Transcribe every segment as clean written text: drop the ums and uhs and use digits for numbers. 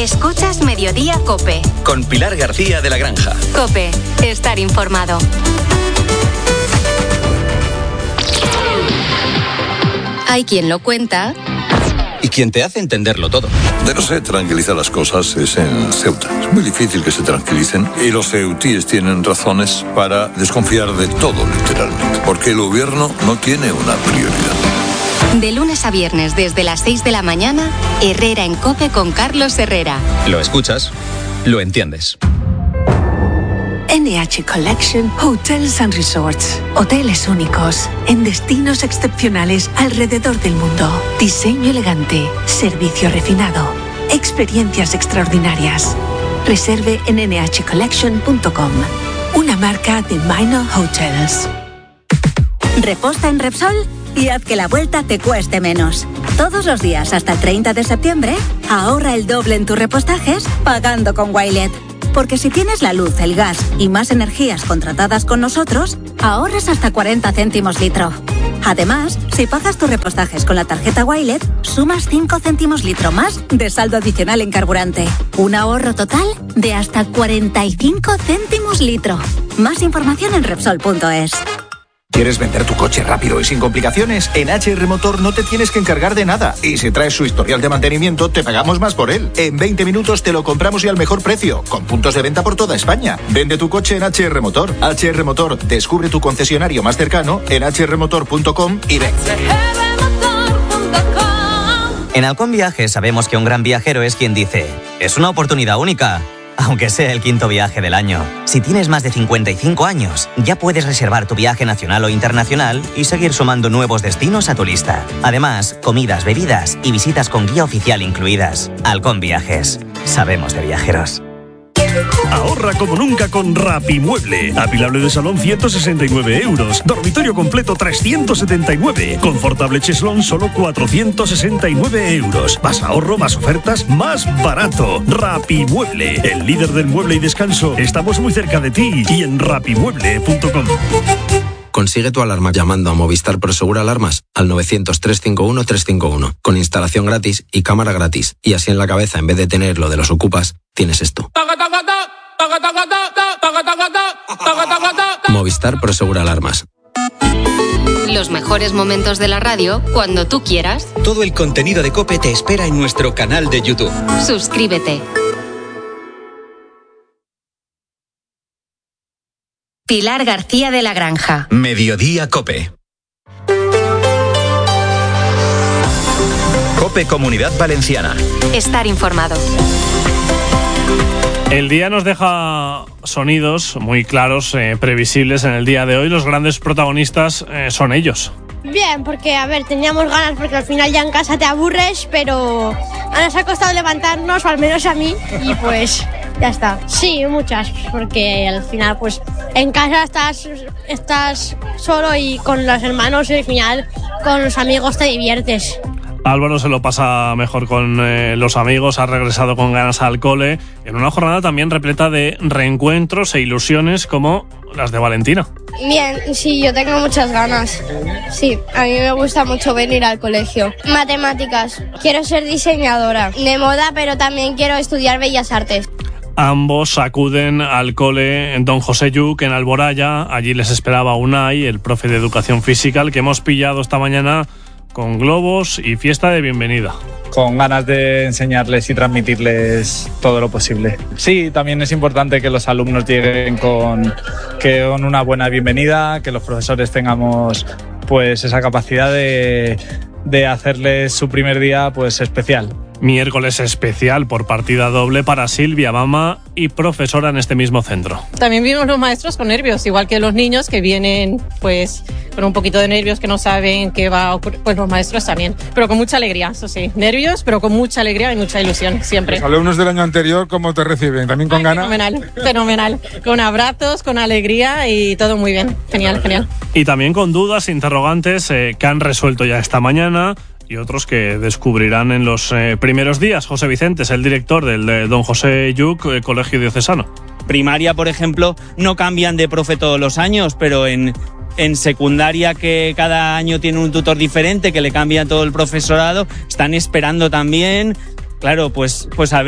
Escuchas Mediodía COPE. Con Pilar García de la Granja. COPE. Estar informado. Hay quien lo cuenta Y quien te hace entenderlo todo. De no se tranquilizar las cosas es en Ceuta. Es muy difícil que se tranquilicen y los ceutíes tienen razones para desconfiar de todo, literalmente. Porque el gobierno no tiene una prioridad. De lunes a viernes desde las 6 de la mañana, Herrera en COPE con Carlos Herrera. Lo escuchas, lo entiendes. NH Collection Hotels and Resorts. Hoteles únicos, en destinos excepcionales alrededor del mundo. Diseño elegante, servicio refinado, experiencias extraordinarias. Reserve en nhcollection.com. Una marca de Minor Hotels. Reposta en Repsol y haz que la vuelta te cueste menos. Todos los días hasta el 30 de septiembre, ahorra el doble en tus repostajes pagando con Wilet. Porque si tienes la luz, el gas y más energías contratadas con nosotros, ahorras hasta 40 céntimos litro. Además, si pagas tus repostajes con la tarjeta Wilet, sumas 5 céntimos litro más de saldo adicional en carburante. Un ahorro total de hasta 45 céntimos litro. Más información en Repsol.es. ¿Quieres vender tu coche rápido y sin complicaciones? En HR Motor no te tienes que encargar de nada. Y si traes su historial de mantenimiento, te pagamos más por él. En 20 minutos te lo compramos y al mejor precio, con puntos de venta por toda España. Vende tu coche en HR Motor. HR Motor, descubre tu concesionario más cercano en hrmotor.com y ven. En Halcón Viajes sabemos que un gran viajero es quien dice: es una oportunidad única. Aunque sea el 5º viaje del año. Si tienes más de 55 años, ya puedes reservar tu viaje nacional o internacional y seguir sumando nuevos destinos a tu lista. Además, comidas, bebidas y visitas con guía oficial incluidas. Halcón Viajes. Sabemos de viajeros. Ahorra como nunca con Rapimueble. Apilable de salón 169 euros. Dormitorio completo 379. Confortable cheslón solo 469 euros. Más ahorro, más ofertas, más barato. Rapimueble, el líder del mueble y descanso. Estamos muy cerca de ti y en rapimueble.com. Consigue tu alarma llamando a Movistar Prosegur Alarmas al 900-351-351 con instalación gratis y cámara gratis. Y así en la cabeza, en vez de tener lo de los ocupas, tienes esto. Movistar Prosegur Alarmas. Los mejores momentos de la radio cuando tú quieras. Todo el contenido de COPE te espera en nuestro canal de YouTube. Suscríbete. Pilar García de la Granja. Mediodía COPE. COPE Comunidad Valenciana. Estar informado. El día nos deja sonidos muy claros, previsibles en el día de hoy. Los grandes protagonistas son ellos. Bien, porque, a ver, teníamos ganas porque al final ya en casa te aburres, pero nos ha costado levantarnos, o al menos a mí, y pues ya está. Sí, muchas, porque al final pues en casa estás solo y con los hermanos y al final con los amigos te diviertes. Álvaro se lo pasa mejor con los amigos, ha regresado con ganas al cole, en una jornada también repleta de reencuentros e ilusiones como las de Valentina. Bien, sí, yo tengo muchas ganas. Sí, a mí me gusta mucho venir al colegio. Matemáticas, quiero ser diseñadora de moda, pero también quiero estudiar Bellas Artes. Ambos acuden al cole Don José Lluc en Alboraya. Allí les esperaba Unai, el profe de educación física, al que hemos pillado esta mañana con globos y fiesta de bienvenida. Con ganas de enseñarles y transmitirles todo lo posible. Sí, también es importante que los alumnos lleguen con una buena bienvenida, que los profesores tengamos pues esa capacidad de hacerles su primer día pues especial. Miércoles especial por partida doble para Silvia, mamá y profesora en este mismo centro. También vimos los maestros con nervios, igual que los niños que vienen pues con un poquito de nervios, que no saben qué va a ocurrir, pues los maestros también, pero con mucha alegría, eso sí, nervios, pero con mucha alegría y mucha ilusión, siempre. Los alumnos del año anterior, ¿cómo te reciben? ¿También con ganas? Fenomenal, con abrazos, con alegría y todo muy bien, genial. Y también con dudas, interrogantes que han resuelto ya esta mañana y otros que descubrirán en los primeros días. José Vicente es el director del Don José Lluc, Colegio Diocesano. Primaria, por ejemplo, no cambian de profe todos los años, pero en secundaria, que cada año tiene un tutor diferente, que le cambia todo el profesorado, están esperando también, claro, pues a ver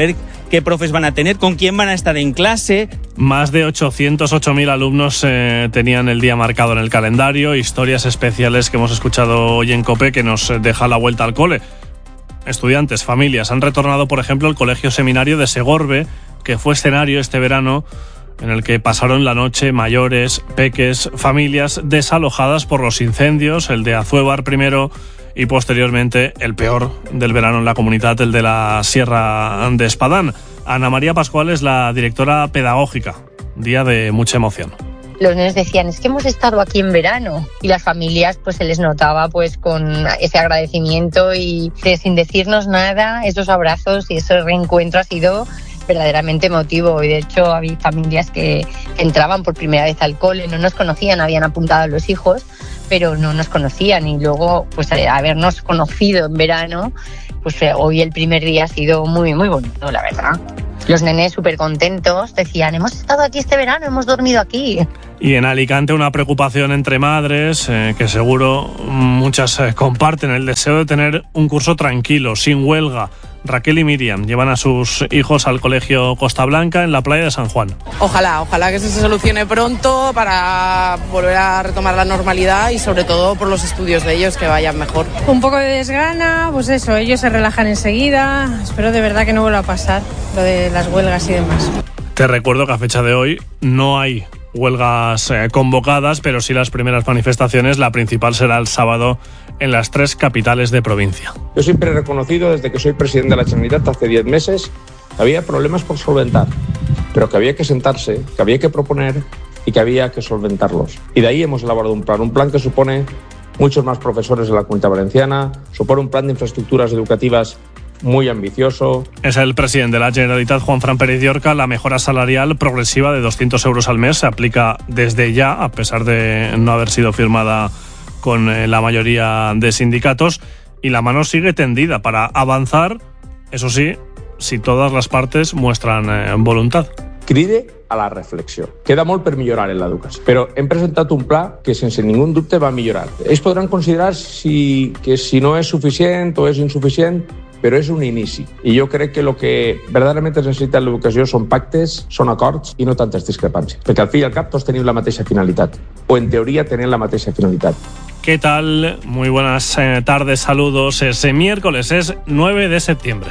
qué profes van a tener, con quién van a estar en clase. Más de 808.000 alumnos tenían el día marcado en el calendario, historias especiales que hemos escuchado hoy en COPE que nos deja la vuelta al cole. Estudiantes, familias han retornado, por ejemplo, al Colegio Seminario de Segorbe, que fue escenario este verano en el que pasaron la noche mayores, peques, familias desalojadas por los incendios, el de Azuévar primero y posteriormente el peor del verano en la comunidad, el de la Sierra de Espadán. Ana María Pascual es la directora pedagógica, día de mucha emoción. Los niños decían, es que hemos estado aquí en verano, y las familias pues se les notaba pues con ese agradecimiento y sin decirnos nada, esos abrazos y ese reencuentro ha sido verdaderamente emotivo. Y de hecho había familias que entraban por primera vez al cole, no nos conocían, habían apuntado a los hijos, pero no nos conocían, y luego pues habernos conocido en verano, pues hoy el primer día ha sido muy muy bonito, la verdad. Los nenes súper contentos, decían, hemos estado aquí este verano, hemos dormido aquí. Y en Alicante una preocupación entre madres, que seguro muchas comparten, el deseo de tener un curso tranquilo, sin huelga. Raquel y Miriam llevan a sus hijos al colegio Costa Blanca en la playa de San Juan. Ojalá que eso se solucione pronto para volver a retomar la normalidad y sobre todo por los estudios de ellos que vayan mejor. Un poco de desgana, pues eso, ellos se relajan enseguida. Espero de verdad que no vuelva a pasar lo de las huelgas y demás. Te recuerdo que a fecha de hoy no hay huelgas convocadas, pero sí las primeras manifestaciones. La principal será el sábado en las 3 capitales de provincia. Yo siempre he reconocido desde que soy presidente de la Generalitat hace 10 meses que había problemas por solventar, pero que había que sentarse, que había que proponer y que había que solventarlos. Y de ahí hemos elaborado un plan que supone muchos más profesores en la Comunidad Valenciana, supone un plan de infraestructuras educativas muy ambicioso. Es el presidente de la Generalitat, Juanfran Pérez Llorca. La mejora salarial progresiva de 200 euros al mes se aplica desde ya, a pesar de no haber sido firmada con la mayoría de sindicatos, y la mano sigue tendida para avanzar, eso sí, si todas les partes muestran voluntad. Cride a la reflexió. Queda molt per millorar en l'educació, però hem presentat un pla que sense ningú dubte va millorar. Ells podran considerar si no és suficient o és insuficient, però és un inici. I jo crec que el que verdaderament es necessita en l'educació són pactes, són acords i no tantes discrepàncies. Perquè al fi i al cap tots tenim la mateixa finalitat, o en teoria tenen la mateixa finalitat. ¿Qué tal? Muy buenas tardes, saludos. Ese miércoles es 9 de septiembre.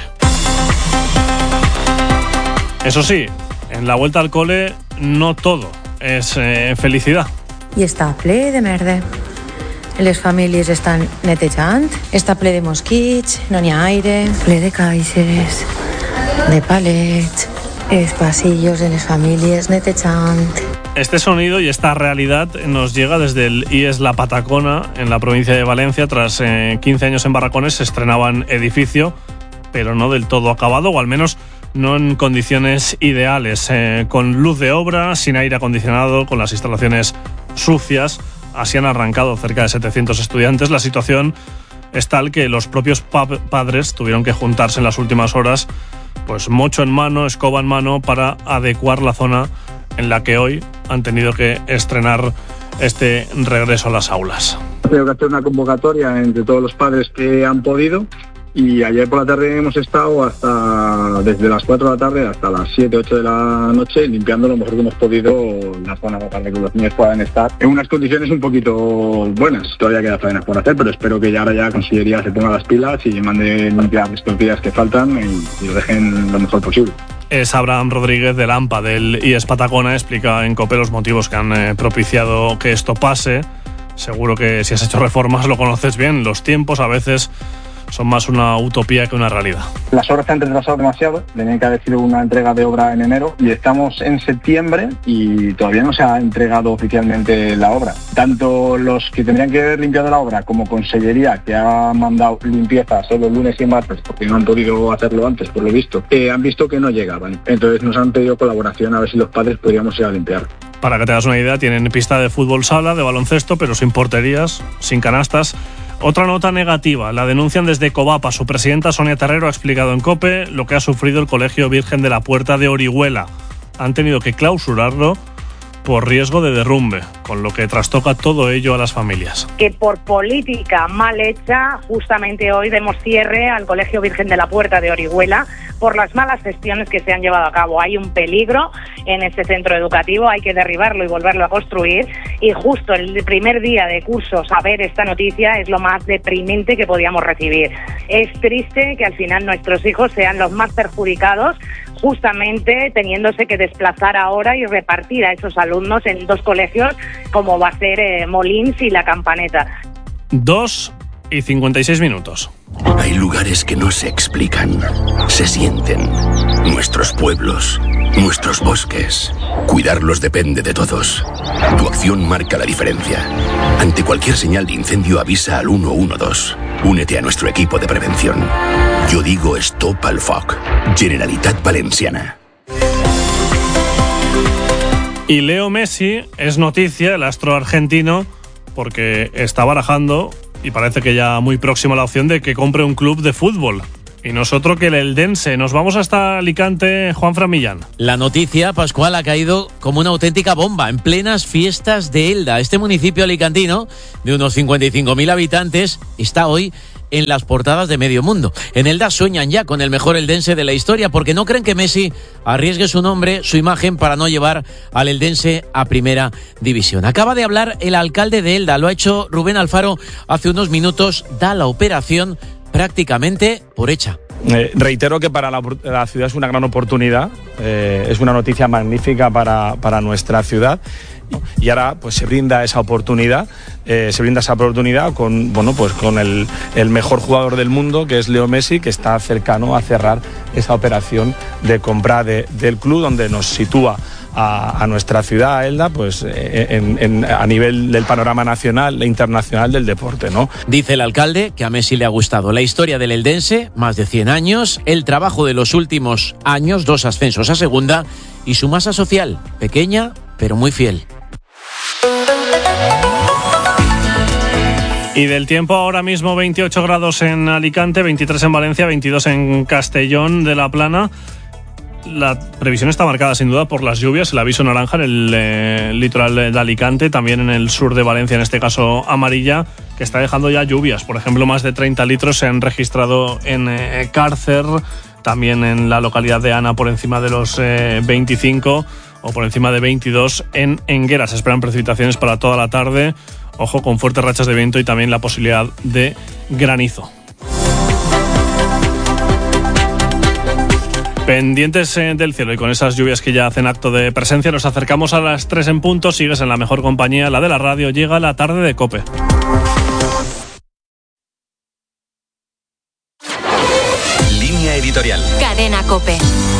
Eso sí, en la vuelta al cole no todo es felicidad. I està ple de merda. Les famílies estan netejant, està ple de mosquits, no n'hi ha aire, ple de caixes, de palets, els passillos de les famílies netejant. Este sonido y esta realidad nos llega desde el IES La Patacona, en la provincia de Valencia. Tras 15 años en Barracones se estrenaban edificio, pero no del todo acabado, o al menos no en condiciones ideales, con luz de obra, sin aire acondicionado, con las instalaciones sucias. Así han arrancado cerca de 700 estudiantes. La situación es tal que los propios padres tuvieron que juntarse en las últimas horas, pues mocho en mano, escoba en mano, para adecuar la zona en la que hoy han tenido que estrenar este regreso a las aulas. Tengo que hacer una convocatoria entre todos los padres que han podido, y ayer por la tarde hemos estado desde las 4 de la tarde hasta las 7, 8 de la noche limpiando lo mejor que hemos podido la zona para que los niños puedan estar en unas condiciones un poquito buenas. Todavía queda faenas por hacer, pero espero que ahora ya Consellería se ponga las pilas y mande limpiar estos días que faltan y lo dejen lo mejor posible. Es Abraham Rodríguez del AMPA del IES Patacona, explica en COPE los motivos que han propiciado que esto pase. Seguro que si has hecho reformas lo conoces bien. Los tiempos a veces son más una utopía que una realidad. Las obras se han retrasado demasiado, tenía que haber sido una entrega de obra en enero y estamos en septiembre y todavía no se ha entregado oficialmente la obra. Tanto los que tendrían que haber limpiado la obra como Consellería, que ha mandado limpieza solo lunes y martes porque no han podido hacerlo antes, por lo visto, han visto que no llegaban. Entonces nos han pedido colaboración a ver si los padres podríamos ir a limpiar. Para que te hagas una idea, tienen pista de fútbol sala, de baloncesto, pero sin porterías, sin canastas. Otra nota negativa, la denuncian desde Covapa. Su presidenta Sonia Terrero ha explicado en COPE lo que ha sufrido el Colegio Virgen de la Puerta de Orihuela. Han tenido que clausurarlo por riesgo de derrumbe, con lo que trastoca todo ello a las familias. Que por política mal hecha, justamente hoy demos cierre al Colegio Virgen de la Puerta de Orihuela, por las malas gestiones que se han llevado a cabo. Hay un peligro en este centro educativo, hay que derribarlo y volverlo a construir, y justo el primer día de curso saber esta noticia es lo más deprimente que podíamos recibir. Es triste que al final nuestros hijos sean los más perjudicados, justamente teniéndose que desplazar ahora y repartir a esos alumnos en 2 colegios como va a ser Molins y La Campaneta. 2:56. Hay lugares que no se explican, se sienten. Nuestros pueblos, nuestros bosques. Cuidarlos depende de todos. Tu acción marca la diferencia. Ante cualquier señal de incendio avisa al 112. Únete a nuestro equipo de prevención. Yo digo Stop al Foc. Generalitat Valenciana. Y Leo Messi es noticia, el astro argentino, porque está barajando, y parece que ya muy próximo a la opción de que compre un club de fútbol. Y nosotros que el Eldense. Nos vamos hasta Alicante, Juanfran Millán. La noticia, Pascual, ha caído como una auténtica bomba en plenas fiestas de Elda. Este municipio alicantino, de unos 55.000 habitantes, está hoy en las portadas de medio mundo. En Elda sueñan ya con el mejor eldense de la historia, porque no creen que Messi arriesgue su nombre, su imagen, para no llevar al Eldense a primera división. Acaba de hablar el alcalde de Elda, lo ha hecho Rubén Alfaro hace unos minutos, da la operación prácticamente por hecha. Reitero que para la ciudad es una gran oportunidad, es una noticia magnífica para nuestra ciudad. Y ahora pues se brinda esa oportunidad con con el mejor jugador del mundo, que es Leo Messi, que está cercano a cerrar esa operación de compra del club, donde nos sitúa a nuestra ciudad, a Elda, pues a nivel del panorama nacional e internacional del deporte, ¿no? Dice el alcalde que a Messi le ha gustado la historia del eldense, más de 100 años, el trabajo de los últimos años, 2 ascensos a segunda, y su masa social, pequeña pero muy fiel. Y del tiempo, ahora mismo 28 grados en Alicante, 23 en Valencia, 22 en Castellón de la Plana. La previsión está marcada sin duda por las lluvias, el aviso naranja en el litoral de Alicante, también en el sur de Valencia, en este caso amarilla, que está dejando ya lluvias. Por ejemplo, más de 30 litros se han registrado en Cárcer, también en la localidad de Ana por encima de los 25 o por encima de 22 en Enguera. Se esperan precipitaciones para toda la tarde, ojo, con fuertes rachas de viento y también la posibilidad de granizo. Pendientes del cielo y con esas lluvias que ya hacen acto de presencia, nos acercamos a las 3 en punto. Sigues en la mejor compañía, la de la radio. Llega la tarde de COPE. Línea editorial. Cadena COPE.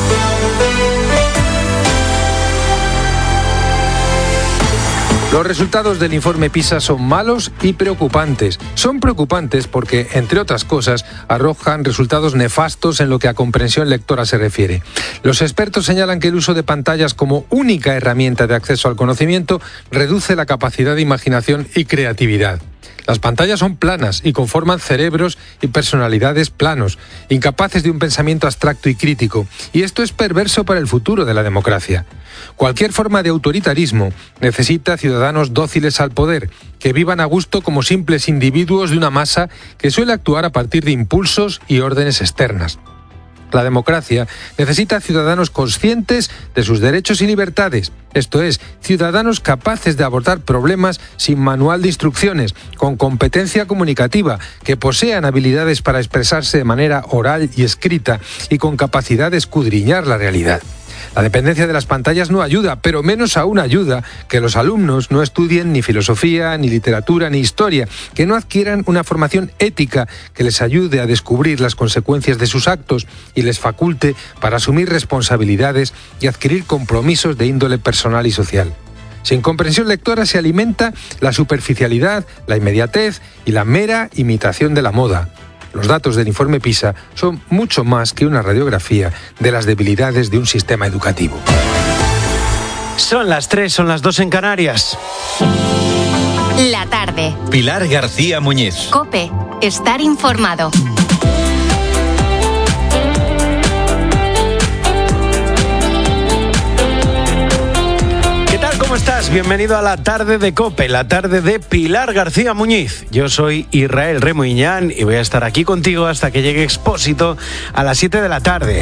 Los resultados del informe PISA son malos y preocupantes. Son preocupantes porque, entre otras cosas, arrojan resultados nefastos en lo que a comprensión lectora se refiere. Los expertos señalan que el uso de pantallas como única herramienta de acceso al conocimiento reduce la capacidad de imaginación y creatividad. Las pantallas son planas y conforman cerebros y personalidades planos, incapaces de un pensamiento abstracto y crítico, y esto es perverso para el futuro de la democracia. Cualquier forma de autoritarismo necesita ciudadanos dóciles al poder, que vivan a gusto como simples individuos de una masa que suele actuar a partir de impulsos y órdenes externas. La democracia necesita ciudadanos conscientes de sus derechos y libertades, esto es, ciudadanos capaces de abordar problemas sin manual de instrucciones, con competencia comunicativa, que posean habilidades para expresarse de manera oral y escrita y con capacidad de escudriñar la realidad. La dependencia de las pantallas no ayuda, pero menos aún ayuda que los alumnos no estudien ni filosofía, ni literatura, ni historia, que no adquieran una formación ética que les ayude a descubrir las consecuencias de sus actos y les faculte para asumir responsabilidades y adquirir compromisos de índole personal y social. Sin comprensión lectora se alimenta la superficialidad, la inmediatez y la mera imitación de la moda. Los datos del informe PISA son mucho más que una radiografía de las debilidades de un sistema educativo. Son las 3, son las 2 en Canarias. La tarde. Pilar García Muñiz. COPE. Estar informado. ¿Qué tal? ¿Cómo estás? bienvenido a la tarde de COPE, la tarde de Pilar García Muñiz. Yo soy Israel Remuñán y voy a estar aquí contigo hasta que llegue Expósito a las 7 de la tarde.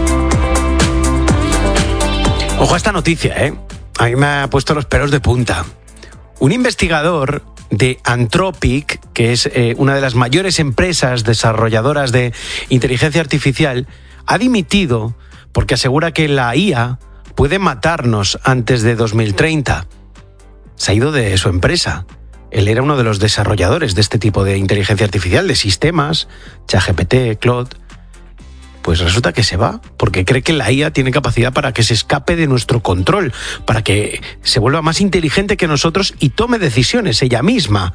Ojo a esta noticia, a mí me ha puesto los pelos de punta. Un investigador de Anthropic, que es una de las mayores empresas desarrolladoras de inteligencia artificial, ha dimitido porque asegura que la IA puede matarnos antes de 2030. Se ha ido de su empresa. Él era uno de los desarrolladores de este tipo de inteligencia artificial, de sistemas, ChatGPT, Claude. Pues resulta que se va, porque cree que la IA tiene capacidad para que se escape de nuestro control, para que se vuelva más inteligente que nosotros y tome decisiones ella misma.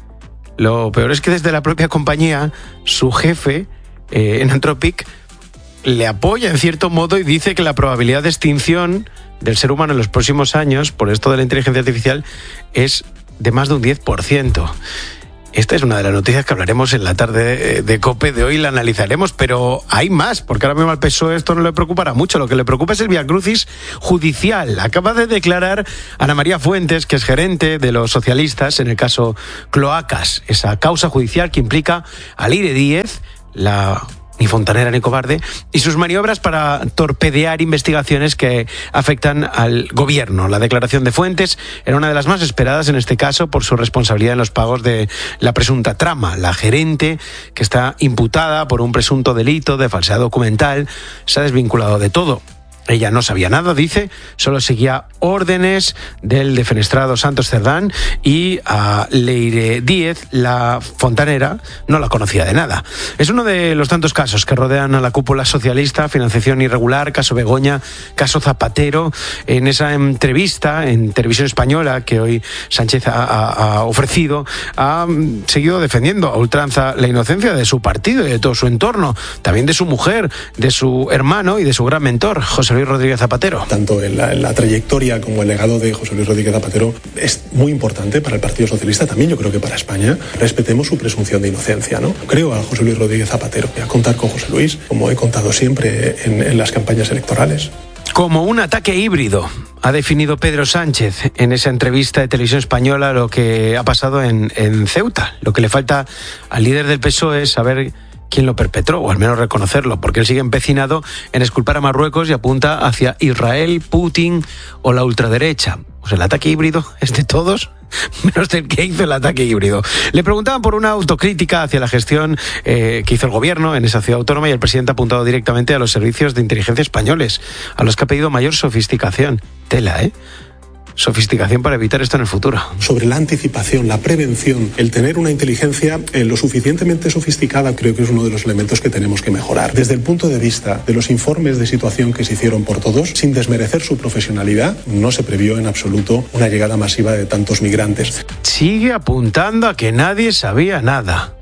Lo peor es que desde la propia compañía, su jefe en Anthropic le apoya en cierto modo y dice que la probabilidad de extinción del ser humano en los próximos años, por esto de la inteligencia artificial, es de más de un 10%. Esta es una de las noticias que hablaremos en la tarde de COPE de hoy, la analizaremos, pero hay más, porque ahora mismo al PSOE esto no le preocupará mucho. Lo que le preocupa es el viacrucis judicial. Acaba de declarar Ana María Fuentes, que es gerente de los socialistas en el caso Cloacas, esa causa judicial que implica a Leire Díez, ni fontanera ni cobarde, y sus maniobras para torpedear investigaciones que afectan al gobierno. La declaración de Fuentes era una de las más esperadas en este caso por su responsabilidad en los pagos de la presunta trama. La gerente, que está imputada por un presunto delito de falsedad documental, se ha desvinculado de todo. Ella no sabía nada, dice, solo seguía órdenes del defenestrado Santos Cerdán y a Leire Díez, la fontanera, no la conocía de nada. Es uno de los tantos casos que rodean a la cúpula socialista, financiación irregular, caso Begoña, caso Zapatero. En esa entrevista en Televisión Española que hoy Sánchez ha ofrecido, ha seguido defendiendo a ultranza la inocencia de su partido y de todo su entorno, también de su mujer, de su hermano y de su gran mentor, José Luis Rodríguez Zapatero. Tanto la trayectoria como el legado de José Luis Rodríguez Zapatero es muy importante para el Partido Socialista, también yo creo que para España. Respetemos su presunción de inocencia, ¿no? Creo a José Luis Rodríguez Zapatero, a contar con José Luis, como he contado siempre en las campañas electorales. Como un ataque híbrido, ha definido Pedro Sánchez en esa entrevista de Televisión Española lo que ha pasado en Ceuta. Lo que le falta al líder del PSOE es saber quién lo perpetró, o al menos reconocerlo, porque él sigue empecinado en exculpar a Marruecos y apunta hacia Israel, Putin o la ultraderecha. Pues el ataque híbrido es de todos, menos del que hizo el ataque híbrido. Le preguntaban por una autocrítica hacia la gestión que hizo el gobierno en esa ciudad autónoma y el presidente ha apuntado directamente a los servicios de inteligencia españoles, a los que ha pedido mayor sofisticación. Tela, sofisticación para evitar esto en el futuro. Sobre la anticipación, la prevención, el tener una inteligencia lo suficientemente sofisticada, creo que es uno de los elementos que tenemos que mejorar. Desde el punto de vista de los informes de situación que se hicieron por todos, sin desmerecer su profesionalidad, no se previó en absoluto una llegada masiva de tantos migrantes. Sigue apuntando a que nadie sabía nada.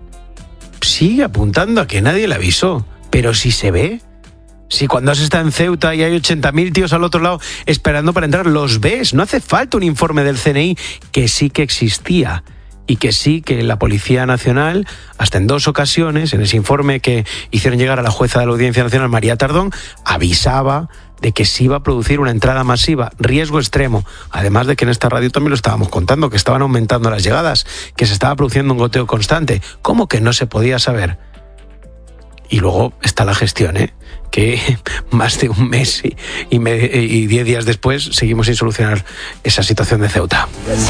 Sigue apuntando a que nadie le avisó. Pero si se ve... Si cuando has estado en Ceuta y hay 80.000 tíos al otro lado esperando para entrar, los ves. No hace falta un informe del CNI, que sí que existía. Y que sí que la Policía Nacional, hasta en 2 ocasiones, en ese informe que hicieron llegar a la jueza de la Audiencia Nacional, María Tardón, avisaba de que se iba a producir una entrada masiva, riesgo extremo. Además de que en esta radio también lo estábamos contando, que estaban aumentando las llegadas, que se estaba produciendo un goteo constante. ¿Cómo que no se podía saber? Y luego está la gestión, que más de un mes y 10 días después seguimos sin solucionar esa situación de Ceuta.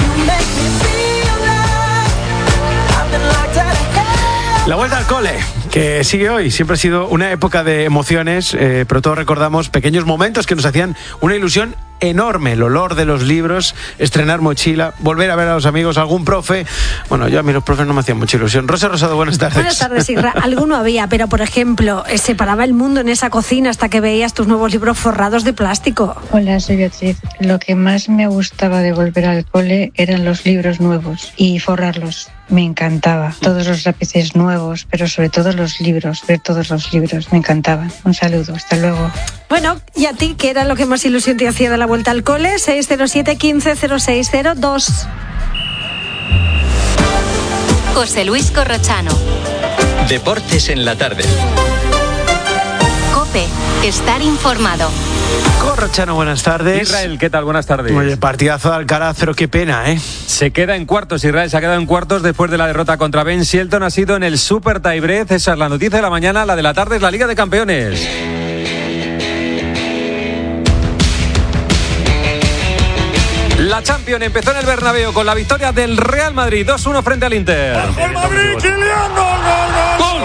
La vuelta al cole, que sigue hoy. Siempre ha sido una época de emociones, pero todos recordamos pequeños momentos que nos hacían una ilusión enorme. El olor de los libros, estrenar mochila, volver a ver a los amigos, algún profe. Bueno, yo a mí los profes no me hacían mucha ilusión. Rosa Rosado, buenas tardes. Buenas tardes, Isra. Alguno había, pero por ejemplo, se paraba el mundo en esa cocina hasta que veías tus nuevos libros forrados de plástico. Hola, soy Beatriz. Lo que más me gustaba de volver al cole eran los libros nuevos y forrarlos. Me encantaba. Todos los lápices nuevos, pero sobre todo los libros, ver todos los libros. Me encantaban. Un saludo, hasta luego. Bueno, ¿y a ti qué era lo que más ilusión te hacía de la vuelta al cole? 607 15 0602. José Luis Corrochano. Deportes en la tarde. COPE. Estar informado. Corrochano, buenas tardes. Israel, ¿qué tal? Buenas tardes. Oye, partidazo de Alcaraz, pero qué pena, ¿eh? Se queda en cuartos, Israel se ha quedado en cuartos después de la derrota contra Ben Shelton. Ha sido en el Super Tiebreak. Esa es la noticia de la mañana. La de la tarde es la Liga de Campeones. La Champions empezó en el Bernabéu con la victoria del Real Madrid 2-1 frente al Inter. ¡Bajo el Madrid, Kylian! ¡Gol!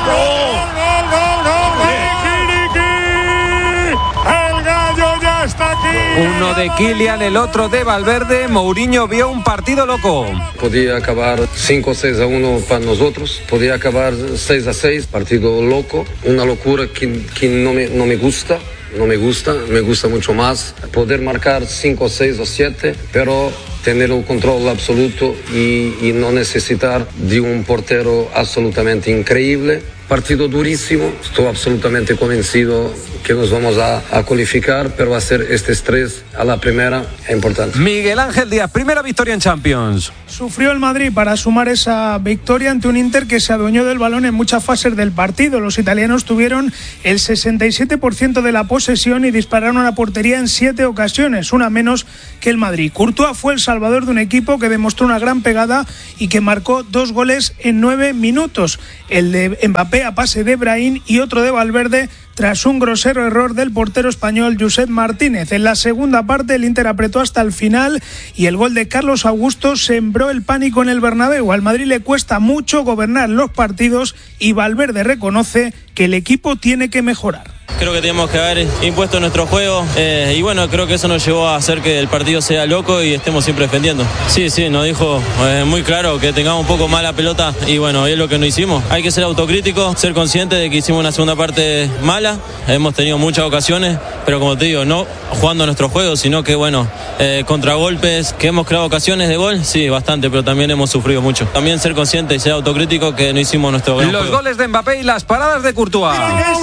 ¡El gallo ya está aquí! Uno de Kylian, el otro de Valverde. Mourinho vio un partido loco. Podía acabar 5-6-1 para nosotros, podía acabar 6-6, partido loco, una locura que no me gusta. No me gusta mucho más poder marcar 5, 6 o 7, pero tener el control absoluto y no necesitar de un portero absolutamente increíble. Partido durísimo, estoy absolutamente convencido que nos vamos a cualificar, pero va a ser este estrés a la primera es importante. Miguel Ángel Díaz, primera victoria en Champions. Sufrió el Madrid para sumar esa victoria ante un Inter que se adueñó del balón en muchas fases del partido. Los italianos tuvieron el 67% de la posesión y dispararon a la portería en 7 ocasiones, una menos que el Madrid. Courtois fue el salvador de un equipo que demostró una gran pegada y que marcó 2 goles en 9 minutos. El de Mbappé a pase de Brahim y otro de Valverde tras un grosero error del portero español Josep Martínez. En la segunda parte el Inter apretó hasta el final y el gol de Carlos Augusto sembró el pánico en el Bernabéu. Al Madrid le cuesta mucho gobernar los partidos y Valverde reconoce que el equipo tiene que mejorar. Creo que tenemos que haber impuesto nuestro juego y bueno, creo que eso nos llevó a hacer que el partido sea loco y estemos siempre defendiendo. Sí, nos dijo muy claro que tengamos un poco más la pelota y bueno, es lo que no hicimos. Hay que ser autocrítico, ser consciente de que hicimos una segunda parte mala, hemos tenido muchas ocasiones, pero como te digo, no jugando nuestro juego, sino que bueno, contragolpes, que hemos creado ocasiones de gol, sí, bastante, pero también hemos sufrido mucho. También ser consciente y ser autocrítico que no hicimos nuestro gran juego. Los goles de Mbappé y las paradas de Courtois.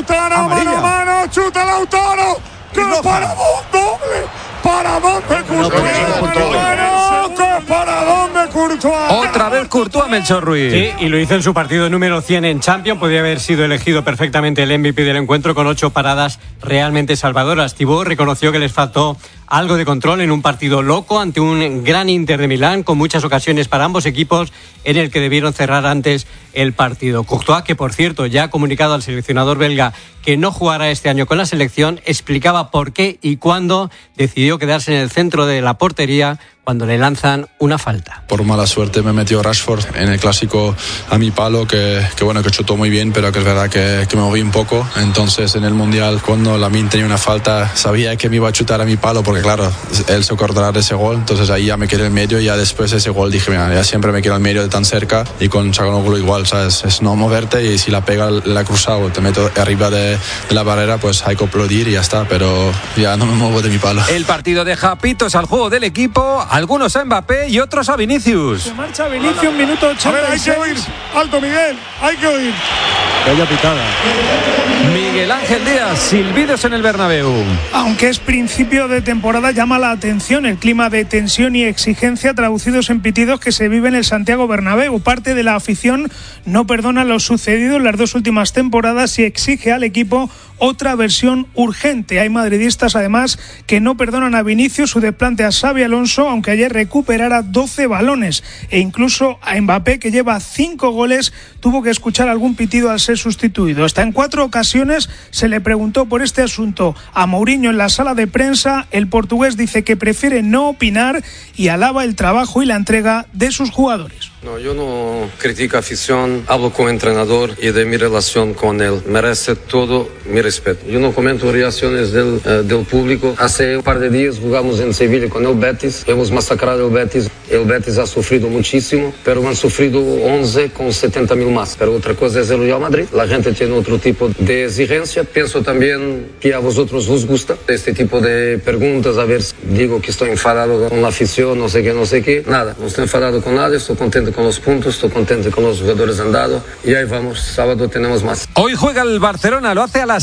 ¡Mano, chuta Lautaro! ¡Que paradón doble! ¡Paradón de Courtois! ¡Qué paradón de Courtois! Otra vez Courtois, Melchor Ruiz. Sí, y lo hizo en su partido número 100 en Champions. Podría haber sido elegido perfectamente el MVP del encuentro con 8 paradas realmente salvadoras. Thibaut reconoció que les faltó algo de control en un partido loco ante un gran Inter de Milán, con muchas ocasiones para ambos equipos en el que debieron cerrar antes el partido. Courtois, que por cierto ya ha comunicado al seleccionador belga que no jugará este año con la selección, explicaba por qué y cuándo decidió quedarse en el centro de la portería cuando le lanzan una falta. Por mala suerte me metió Rashford en el clásico a mi palo, que chutó muy bien, pero que es verdad que me moví un poco. Entonces en el Mundial, cuando Lamine tenía una falta, sabía que me iba a chutar a mi palo, porque claro, él se acordará de ese gol. Entonces ahí ya me quedé en medio y ya después de ese gol dije, mira, ya siempre me quedo en medio de tan cerca. Y con Çalhanoğlu igual, ¿sabes? Es no moverte, y si la pega la cruzada o te meto arriba de la barrera, pues hay que aplaudir y ya está, pero ya no me muevo de mi palo. El partido deja pitos al juego del equipo, algunos a Mbappé y otros a Vinicius. Se marcha Vinicius, minuto 86. A ver, hay que oír. Alto, Miguel, hay que oír. Bella pitada. Miguel Ángel Díaz, silbidos en el Bernabéu. Aunque es principio de temporada, llama la atención el clima de tensión y exigencia traducidos en pitidos que se vive en el Santiago Bernabéu. Parte de la afición no perdona lo sucedido en las 2 últimas temporadas y exige al equipo otra versión urgente. Hay madridistas además que no perdonan a Vinicius su desplante a Xabi Alonso, aunque ayer recuperara 12 balones, e incluso a Mbappé, que lleva 5 goles, tuvo que escuchar algún pitido al ser sustituido. Hasta en 4 ocasiones se le preguntó por este asunto a Mourinho en la sala de prensa. El portugués dice que prefiere no opinar y alaba el trabajo y la entrega de sus jugadores. No, yo no critico afición, hablo con el entrenador y de mi relación con él. Merece todo mi respeto. Yo no comento reacciones del público. Hace un par de días jugamos en Sevilla con el Betis. Hemos masacrado el Betis. El Betis ha sufrido muchísimo, pero han sufrido 11 con 70.000 más. Pero otra cosa es el Real Madrid. La gente tiene otro tipo de exigencia. Pienso también que a vosotros os gusta este tipo de preguntas. A ver, digo que estoy enfadado con la afición, no sé qué. Nada, no estoy enfadado con nadie, estoy contento con los puntos, estoy contento con los jugadores han dado y ahí vamos, sábado tenemos más. Hoy juega el Barcelona, lo hace a las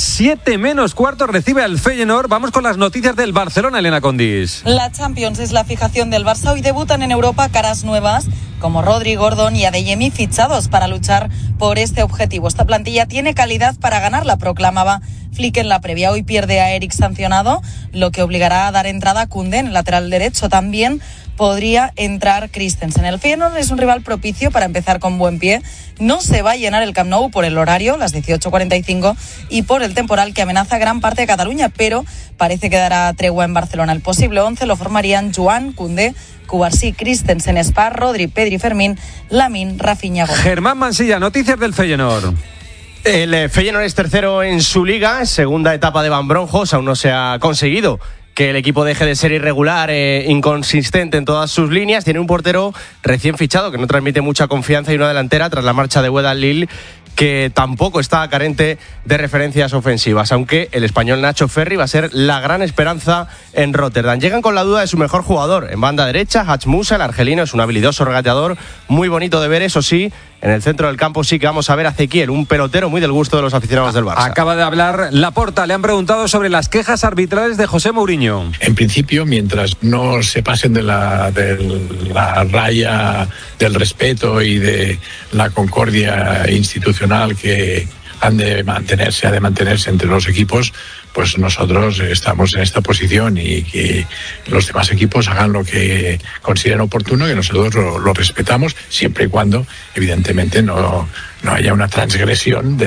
7 menos cuarto recibe al Feyenoord. Vamos con las noticias del Barcelona, Elena Condis. La Champions es la fijación del Barça. Hoy debutan en Europa caras nuevas como Rodri, Gordon y Adeyemi, fichados para luchar por este objetivo. Esta plantilla tiene calidad para ganarla, proclamaba Flick en la previa. Hoy pierde a Eric sancionado, lo que obligará a dar entrada a Koundé en el lateral derecho. También podría entrar Christensen. El Feyenoord es un rival propicio para empezar con buen pie. No se va a llenar el Camp Nou por el horario, las 18:45, y por el temporal que amenaza gran parte de Cataluña, pero parece que dará tregua en Barcelona. El posible 11 lo formarían Joan, Koundé, Cubarsí, Christensen, Spar, Rodri, Pedri, Fermín, Lamine, Rafinha, Gómez. Germán Mansilla, noticias del Feyenoord. El Feyenoord es tercero en su liga, segunda etapa de Van Bronjos, aún no se ha conseguido que el equipo deje de ser irregular, inconsistente en todas sus líneas. Tiene un portero recién fichado que no transmite mucha confianza y una delantera tras la marcha de Weda Lille, que tampoco está carente de referencias ofensivas, aunque el español Nacho Ferri va a ser la gran esperanza en Rotterdam. Llegan con la duda de su mejor jugador. En banda derecha, Hach Musa, el argelino, es un habilidoso regateador, muy bonito de ver, eso sí. En el centro del campo sí que vamos a ver a Ezequiel, un pelotero muy del gusto de los aficionados del Barça. Acaba de hablar Laporta, le han preguntado sobre las quejas arbitrales de José Mourinho. En principio, mientras no se pasen de la raya del respeto y de la concordia institucional que ha de mantenerse entre los equipos, pues nosotros estamos en esta posición, y que los demás equipos hagan lo que consideren oportuno, que nosotros lo respetamos, siempre y cuando, evidentemente, no haya una transgresión de